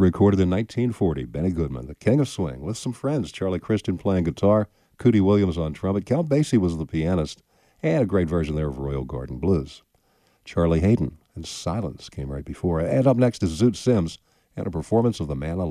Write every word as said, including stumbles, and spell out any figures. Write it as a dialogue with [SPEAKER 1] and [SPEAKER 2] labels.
[SPEAKER 1] recorded in nineteen forty. Benny Goodman, the king of swing, with some friends. Charlie Christian playing guitar, Cootie Williams on trumpet. Count Basie was the pianist, and a great version there of Royal Garden Blues. Charlie Hayden and Silence came right before. And up next is Zoot Sims and a performance of The Man I Love.